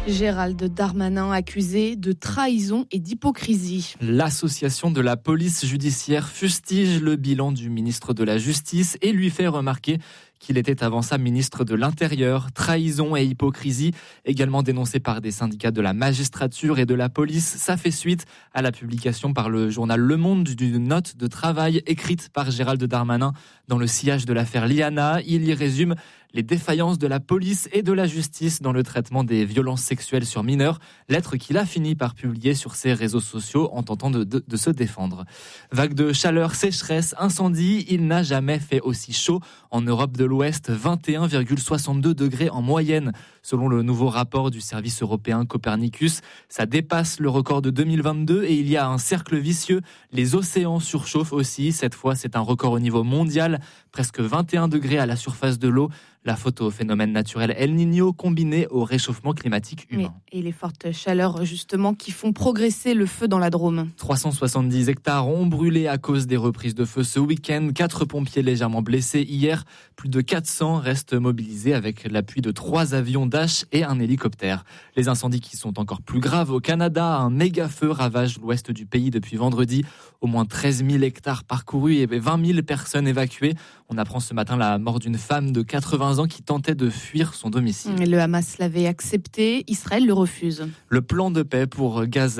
Gérald Darmanin accusé de trahison et d'hypocrisie. L'association de la police judiciaire fustige le bilan du ministre de la Justice et lui fait remarquer qu'il était avant ça ministre de l'Intérieur. Trahison et hypocrisie, également dénoncées par des syndicats de la magistrature et de la police. Ça fait suite à la publication par le journal Le Monde d'une note de travail écrite par Gérald Darmanin dans le sillage de l'affaire Liana. Il y résume les défaillances de la police et de la justice dans le traitement des violences sexuelles sur mineurs, lettre qu'il a fini par publier sur ses réseaux sociaux en tentant de se défendre. Vague de chaleur, sécheresse, incendie, il n'a jamais fait aussi chaud en Europe de l'Ouest, 21,62 degrés en moyenne. Selon le nouveau rapport du service européen Copernicus, ça dépasse le record de 2022 et il y a un cercle vicieux. Les océans surchauffent aussi. Cette fois, c'est un record au niveau mondial. Presque 21 degrés à la surface de l'eau. La faute au phénomène naturel El Niño combiné au réchauffement climatique humain. Et les fortes chaleurs, justement, qui font progresser le feu dans la Drôme. 370 hectares ont brûlé à cause des reprises de feu ce week-end. 4 pompiers légèrement blessés hier. Plus de 400 restent mobilisés avec l'appui de 3 avions Dash et un hélicoptère. Les incendies qui sont encore plus graves au Canada. Un méga feu ravage l'ouest du pays depuis vendredi. Au moins 13 000 hectares parcourus et 20 000 personnes évacuées. On apprend ce matin la mort d'une femme de 80 ans qui tentait de fuir son domicile. Le Hamas l'avait accepté, Israël le refuse. Le plan de paix pour Gaza